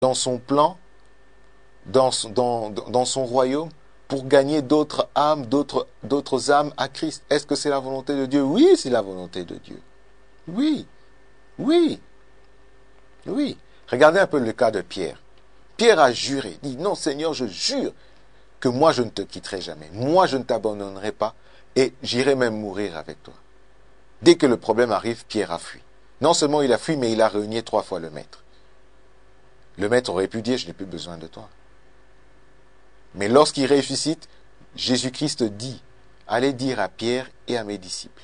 dans son plan, dans son royaume, pour gagner d'autres âmes, d'autres âmes à Christ. Est-ce que c'est la volonté de Dieu? Oui, c'est la volonté de Dieu. Oui, oui, oui. Regardez un peu le cas de Pierre. Pierre a juré, dit, non Seigneur, je jure que moi je ne te quitterai jamais. Moi je ne t'abandonnerai pas et j'irai même mourir avec toi. Dès que le problème arrive, Pierre a fui. Non seulement il a fui, mais il a renié 3 fois le maître. Le maître aurait pu dire, je n'ai plus besoin de toi. Mais lorsqu'il ressuscite, Jésus-Christ dit, allez dire à Pierre et à mes disciples,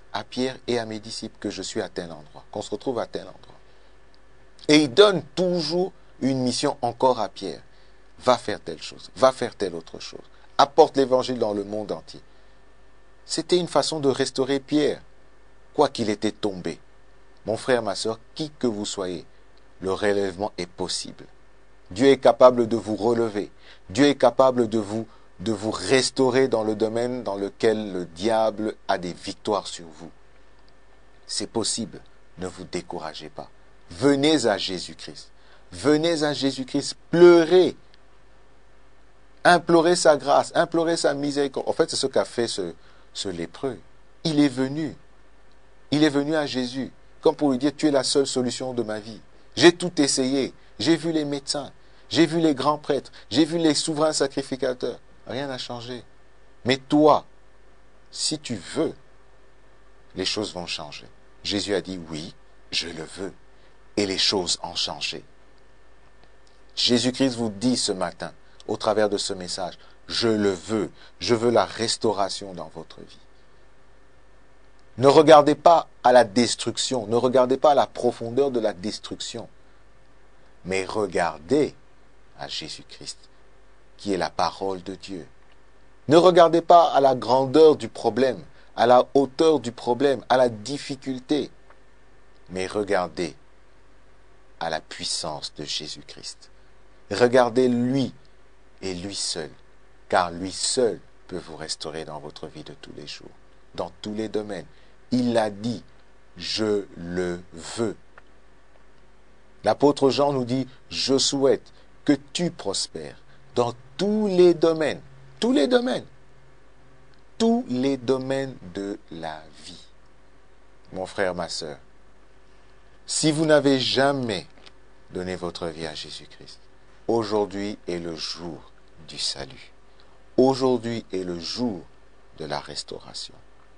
que je suis à tel endroit, qu'on se retrouve à tel endroit. Et il donne toujours une mission encore à Pierre. Va faire telle chose, va faire telle autre chose. Apporte l'évangile dans le monde entier. C'était une façon de restaurer Pierre, quoi qu'il était tombé. Mon frère, ma soeur, qui que vous soyez, le relèvement est possible. Dieu est capable de vous relever. Dieu est capable de vous restaurer dans le domaine dans lequel le diable a des victoires sur vous. C'est possible. Ne vous découragez pas. Venez à Jésus-Christ. Venez à Jésus-Christ. Pleurez. Implorez sa grâce. Implorez sa miséricorde. En fait, c'est ce qu'a fait ce lépreux. Il est venu. Il est venu à Jésus. Comme pour lui dire, tu es la seule solution de ma vie. J'ai tout essayé. J'ai vu les médecins. J'ai vu les grands prêtres. J'ai vu les souverains sacrificateurs. Rien n'a changé. Mais toi, si tu veux, les choses vont changer. Jésus a dit, oui, je le veux. Et les choses ont changé. Jésus-Christ vous dit ce matin, au travers de ce message, je le veux. Je veux la restauration dans votre vie. Ne regardez pas à la destruction. Ne regardez pas à la profondeur de la destruction. Mais regardez à Jésus-Christ, qui est la parole de Dieu. Ne regardez pas à la grandeur du problème, à la hauteur du problème, à la difficulté, mais regardez à la puissance de Jésus-Christ. Regardez lui et lui seul, car lui seul peut vous restaurer dans votre vie de tous les jours, dans tous les domaines. Il a dit, je le veux. L'apôtre Jean nous dit, je souhaite que tu prospères dans tous les domaines, tous les domaines de la vie. Mon frère, ma sœur, si vous n'avez jamais donné votre vie à Jésus-Christ, aujourd'hui est le jour du salut. Aujourd'hui est le jour de la restauration.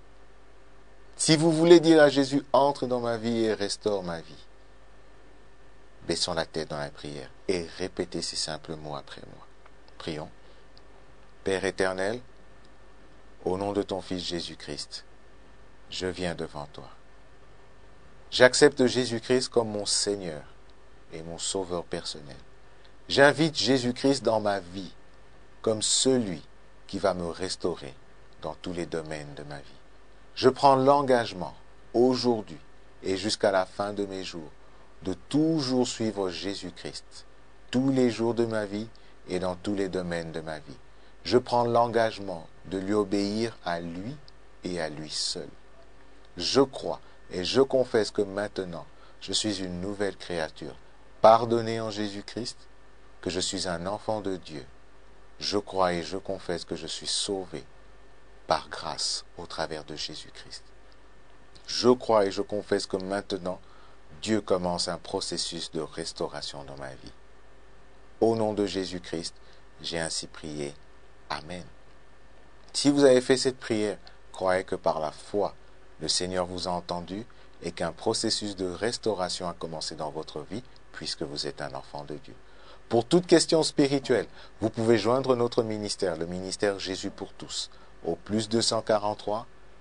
Si vous voulez dire à Jésus, entre dans ma vie et restaure ma vie, baissons la tête dans la prière et répétez ces simples mots après moi. Prions. Père éternel, au nom de ton Fils Jésus-Christ, je viens devant toi. J'accepte Jésus-Christ comme mon Seigneur et mon Sauveur personnel. J'invite Jésus-Christ dans ma vie comme celui qui va me restaurer dans tous les domaines de ma vie. Je prends l'engagement aujourd'hui et jusqu'à la fin de mes jours de toujours suivre Jésus-Christ tous les jours de ma vie et dans tous les domaines de ma vie. Je prends l'engagement de lui obéir à lui et à lui seul. Je crois et je confesse que maintenant, je suis une nouvelle créature, pardonnée en Jésus-Christ, que je suis un enfant de Dieu. Je crois et je confesse que je suis sauvé par grâce au travers de Jésus-Christ. Je crois et je confesse que maintenant, Dieu commence un processus de restauration dans ma vie. Au nom de Jésus-Christ, j'ai ainsi prié. Amen. Si vous avez fait cette prière, croyez que par la foi, le Seigneur vous a entendu et qu'un processus de restauration a commencé dans votre vie puisque vous êtes un enfant de Dieu. Pour toute question spirituelle, vous pouvez joindre notre ministère, le ministère Jésus pour tous, au plus 243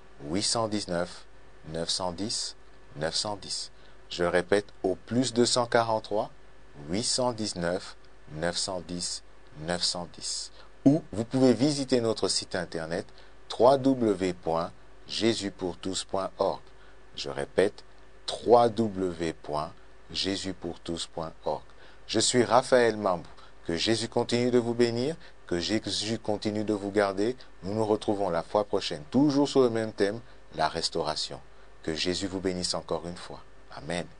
819 910 910. Je répète, au plus 243 819 910 910. Ou vous pouvez visiter notre site internet www.jesuspourtous.org. Je répète, www.jesuspourtous.org. Je suis Raphaël Mambou. Que Jésus continue de vous bénir, que Jésus continue de vous garder. Nous nous retrouvons la fois prochaine, toujours sur le même thème, la restauration. Que Jésus vous bénisse encore une fois. Amen.